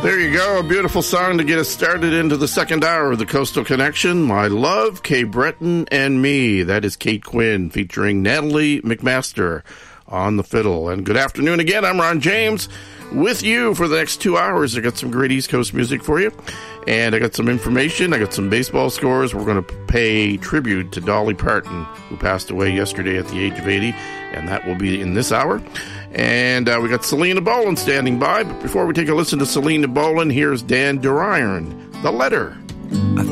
There you go, a beautiful song to get us started into the second hour of the Coastal Connection. My Love, Kay Breton and Me. That is Kate Quinn featuring Natalie McMaster on the fiddle. And good afternoon again. I'm Ron James with you for the next 2 hours. I got some great East Coast music for you. And I got some information. I got some baseball scores. We're going to pay tribute to Dolly Parton, who passed away yesterday at the age of 80. And that will be in this hour. And we got Selena Bolin standing by. But before we take a listen to Selena Bolin, here's Dan Duriron, The Letter. I